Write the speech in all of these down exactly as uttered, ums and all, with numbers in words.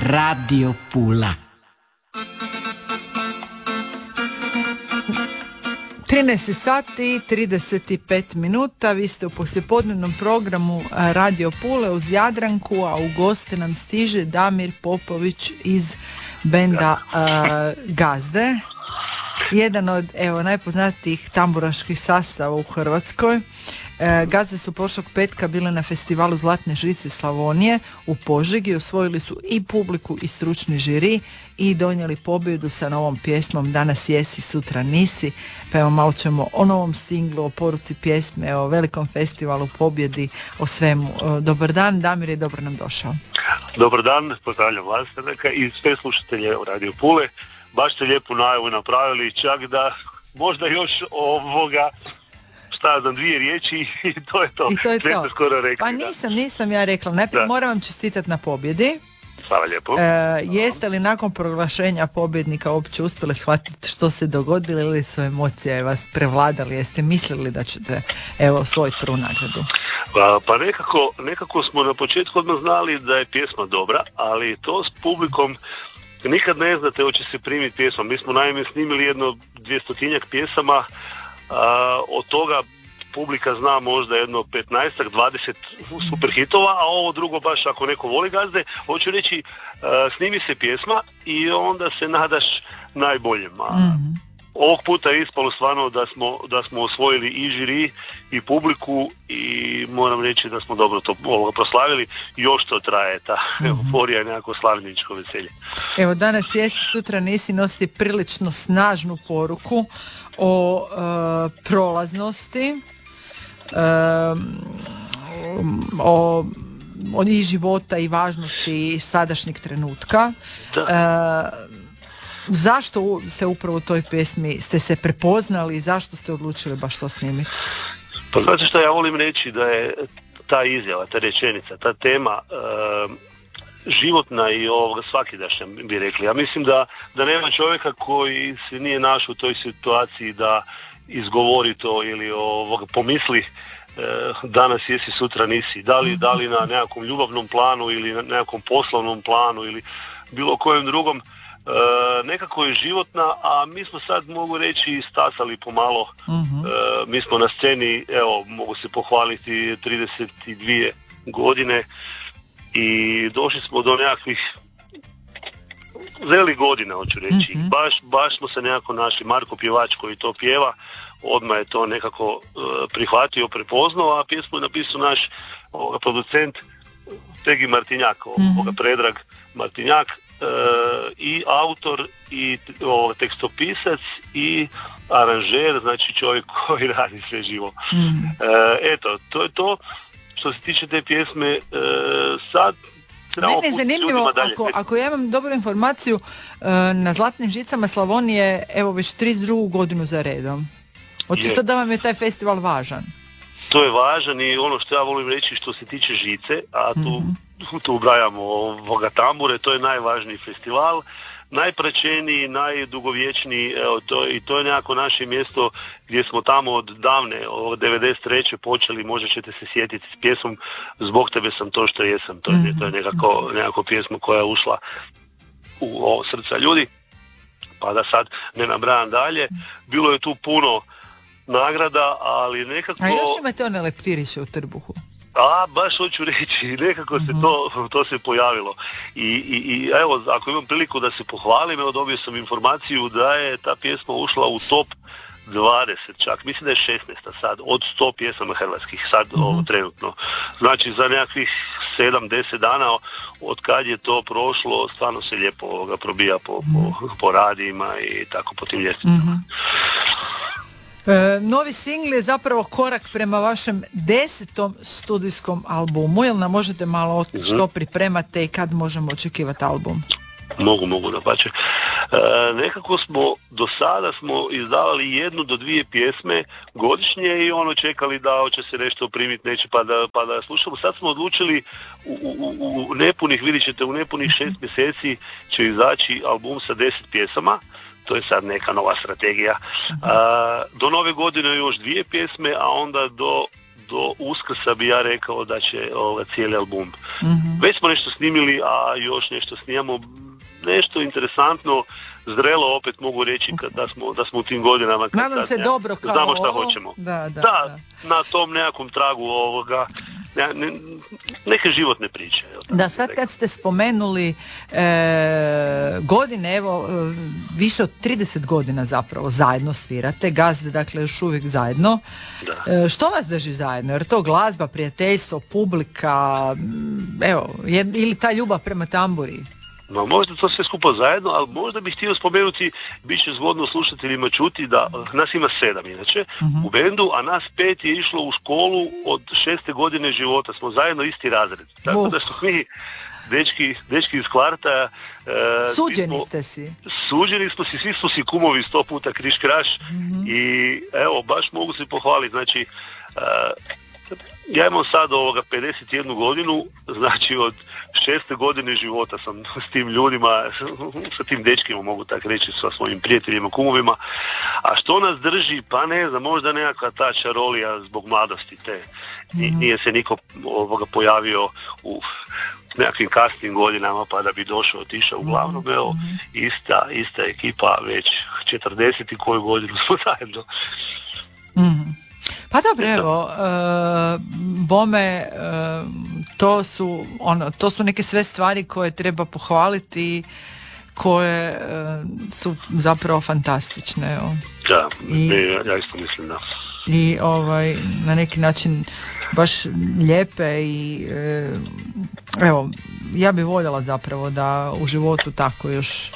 Radio Pula. trinaest sati i trideset pet minuta, vi ste u poslijepodnevnom programu Radio Pule uz Jadranku, a u goste nam stiže Damir Popović iz benda uh, Gazde. Jedan od evo najpoznatijih tamburaških sastava u Hrvatskoj. E, Gazde su prošlog petka bile na festivalu Zlatne žice Slavonije u Požegi, osvojili su i publiku i stručni žiri i donijeli pobjedu sa novom pjesmom Danas jesi, sutra nisi. Pa evo malo ćemo o novom singlu, o poruci pjesme, o velikom festivalu, pobjedi, o svemu. E, dobar dan, Damir je dobro nam došao. Dobar dan, pozdravljam vas i sve slušatelje u Radio Pule. Baš ste lijepu najavu napravili, čak da možda još ovoga, šta znam, dvije riječi i to je to. I to je Sve to. Skoro rekli, pa nisam, nisam ja rekla. Najprije da. Moram vam čestitati na pobjedi. Hvala lijepo. E, jeste li nakon proglašenja pobjednika uopće uspjeli shvatiti što se dogodilo ili su emocije vas prevladali? Jeste mislili da ćete evo osvojiti prvu nagradu? Pa, pa nekako, nekako smo na početku odmah znali da je pjesma dobra, ali to s publikom nikad ne znate hoće se primiti pjesma. Mi smo naime snimili jedno dvjestotinjak pjesama, a, od toga publika zna možda jedno petnaestak, dvadeset super hitova, a ovo drugo baš ako neko voli Gazde, hoću reći a, snimi se pjesma i onda se nadaš najboljem. A, mm-hmm. Ovog puta je ispalo stvarno da smo, da smo osvojili i žiri i publiku i moram reći da smo dobro to ovoga proslavili. Još to traje, ta mm-hmm. euforija i nekako slavljeničko veselje. Evo danas jesi, sutra nisi nosi prilično snažnu poruku o uh, prolaznosti, uh, o, o i života i važnosti sadašnjeg trenutka. Da. Uh, Zašto ste upravo u toj pjesmi, ste se prepoznali i zašto ste odlučili baš to snimiti? Pa znate što ja volim reći da je ta izjava, ta rečenica, ta tema e, životna i ovoga svakidašnja bi rekli. Ja mislim da, da nema čovjeka koji se nije našao u toj situaciji da izgovori to ili ovoga pomisli e, danas jesi, sutra nisi. Da li, da li na nekakvom ljubavnom planu ili na nekakvom poslovnom planu ili bilo kojem drugom. E, nekako je životna, a mi smo sad, mogu reći, stasali pomalo. Uh-huh. E, mi smo na sceni, evo, mogu se pohvaliti, trideset dvije godine i došli smo do nekakvih zrelih godina, hoću reći. Uh-huh. Baš, baš smo se nekako našli. Marko pjevač koji to pjeva, odmah je to nekako e, prihvatio, prepoznao, a pjesmu je napisao naš ovoga, producent Pegi Martinjak, uh-huh. ovoga Predrag Martinjak. E, i autor i o, tekstopisac i aranžer, znači čovjek koji radi sve živo. Mm. E, eto, to je to što se tiče te pjesme. E, sad Mene je zanimljivo, ako, ako ja imam dobru informaciju, na Zlatnim žicama Slavonije evo već trideset drugu godinu za redom. Očito da vam je taj festival važan. To je važan i ono što ja volim reći što se tiče žice, a tu mm-hmm. tu ubrajamo ovoga tambure, to je najvažniji festival, najpraćeniji, najdugovječniji, evo, to, i to je nekako naše mjesto gdje smo tamo od davne, od devedeset treće počeli, možda ćete se sjetiti s pjesmom Zbog tebe sam to što jesam, to je, mm-hmm. to je nekako, nekako pjesma koja je ušla u ovo srca ljudi, pa da sad ne nabrajam dalje, bilo je tu puno nagrada, ali nekako... A još imate one leptiriše u trbuhu? A, baš hoću reći, nekako se to, to se pojavilo. I, i, i evo, ako imam priliku da se pohvalim, evo dobio sam informaciju da je ta pjesma ušla u top dvadeset čak, mislim da je šesnaest sad, od sto pjesama hrvatskih, sad mm-hmm. ovo trenutno. Znači za nekakvih sedam do deset dana od kad je to prošlo, stvarno se lijepo ovoga probija po, mm-hmm. po, po radijima i tako po tim ljestvicama. Mm-hmm. E, novi singl je zapravo korak prema vašem desetom studijskom albumu. Jel nam možete malo otkriti što pripremate i kad možemo očekivati album? Mogu, mogu da pače. E, nekako smo, do sada smo izdavali jednu do dvije pjesme godišnje i ono čekali da hoće se nešto primiti, neće pa da, pa da slušamo. Sad smo odlučili u, u, u nepunih, vidit ćete, u nepunih šest mjeseci će izaći album sa deset pjesama. To je sad neka nova strategija. A, do nove godine još dvije pjesme, a onda do do Uskrsa bi ja rekao da će ovaj, cijeli album. Mm-hmm. Već smo nešto snimili, a još nešto snimamo, nešto interesantno, zrelo opet mogu reći kad, da, smo, da smo u tim godinama. Kad Nadam se ne, dobro kao znamo šta ovo. hoćemo. Da, da, da, da. Na tom nekakvom tragu ovoga, ne, ne, neke životne priče. Da, sad kad ste spomenuli e, godine, evo, više od trideset godina zapravo zajedno svirate, Gazde, dakle, još uvijek zajedno. E, što vas drži zajedno? Jer to glazba, prijateljstvo, publika, evo, je, ili ta ljubav prema tamburi? No, možda to sve skupa zajedno, ali možda bih htio spomenuti, bit će zgodno slušateljima čuti da nas ima sedam inače uh-huh. u bendu, a nas pet je išlo u školu od šeste godine života, smo zajedno isti razred. Tako uh. da smo mi dečki, dečki iz kvarta. E, suđeni smo, ste si. Suđeni smo si, svi smo si kumovi sto puta kriš kraš uh-huh. i evo, baš mogu se pohvaliti, znači e, ja imam sad ovoga pedeset jednu godinu, znači od šeste godine života sam s tim ljudima, sa tim dečkima mogu tako reći, sa svojim prijateljima, kumovima. A što nas drži? Pa ne znam, možda nekakva ta čarolija zbog mladosti te. Mm-hmm. Nije se niko ovoga pojavio u nekakvim kasnim godinama pa da bi došao, otišao. Uglavnom, evo, ista, ista ekipa već četrdeset i koju godinu smo zajedno. Mm-hmm. Pa dobro, evo, e, bome, e, to su ono, to su neke sve stvari koje treba pohvaliti, koje e, su zapravo fantastične. Evo. Da, I, ja isto mislim da. I ovaj, na neki način baš lijepe i e, evo, ja bih voljela zapravo da u životu tako još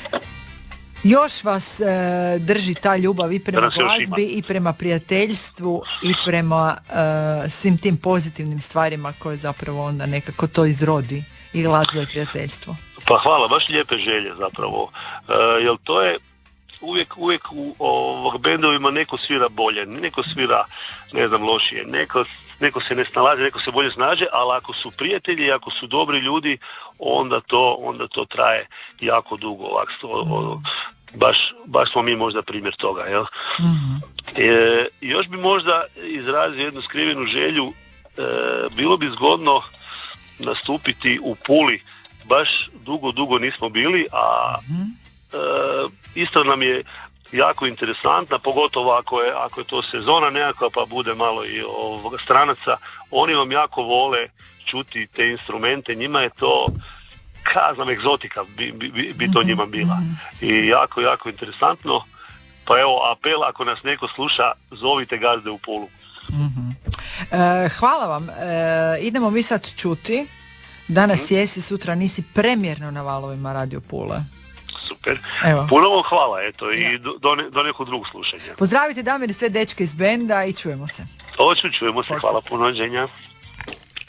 Još vas e, drži ta ljubav i prema glazbi i prema prijateljstvu i prema e, svim tim pozitivnim stvarima koje zapravo onda nekako to izrodi, i glazba i prijateljstvo. Pa hvala, baš lijepe želje zapravo, e, jer to je uvijek, uvijek u ovog bendovima neko svira bolje, neko svira ne znam lošije, neko, neko se ne snalazi, neko se bolje snađe, ali ako su prijatelji, ako su dobri ljudi, onda to, onda to traje jako dugo. Ovak, to, baš, baš smo mi možda primjer toga. Jel? Mm-hmm. E, još bi možda izrazio jednu skrivenu želju, e, bilo bi zgodno nastupiti u Puli, baš dugo, dugo nismo bili, a mm-hmm. e, isto nam je jako interesantna, pogotovo ako je, ako je to sezona nekakva pa bude malo i ovoga stranaca, oni vam jako vole čuti te instrumente, njima je to, kazam, egzotika bi, bi, bi to njima bila. I jako, jako interesantno, pa evo apel, ako nas neko sluša, zovite Gazde u Pulu. Mm-hmm. E, hvala vam, e, idemo mi sad čuti, danas mm-hmm. jesi, sutra nisi, premijerno na valovima Radio Pule. Super. Evo. Puno vam hvala, eto, ja. I do, ne, do nekog drugog slušanja. Pozdravite Damir i sve dečke iz benda i čujemo se. Ovo ću, čujemo se, hvala, puno, Đenja.